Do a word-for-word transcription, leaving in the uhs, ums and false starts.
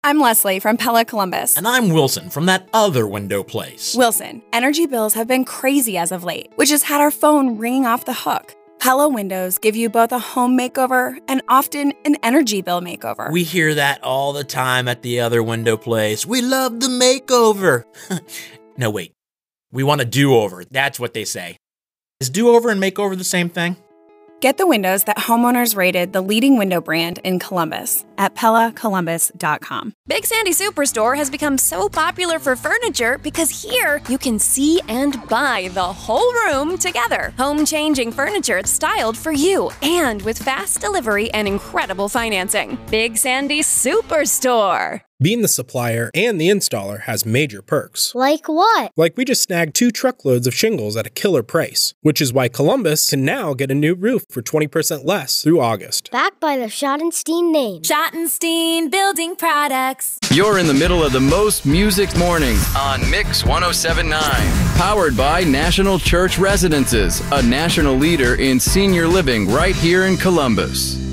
I'm Leslie from Pella Columbus. And I'm Wilson from that other window place. Wilson, energy bills have been crazy as of late, which has had our phone ringing off the hook. Pella Windows give you both a home makeover and often an energy bill makeover. We hear that all the time at the other window place. We love the makeover. No, wait. We want a do-over. That's what they say. Is do-over and makeover the same thing? Get the windows that homeowners rated the leading window brand in Columbus at Pella Columbus dot com. Big Sandy Superstore has become so popular for furniture because here you can see and buy the whole room together. Home-changing furniture styled for you and with fast delivery and incredible financing. Big Sandy Superstore. Being the supplier and the installer has major perks. Like what? Like we just snagged two truckloads of shingles at a killer price, which is why Columbus can now get a new roof for twenty percent less through August. Backed by the Schottenstein name. Schottenstein Building Products. You're in the middle of the most music morning on Mix one oh seven point nine. Powered by National Church Residences, a national leader in senior living right here in Columbus.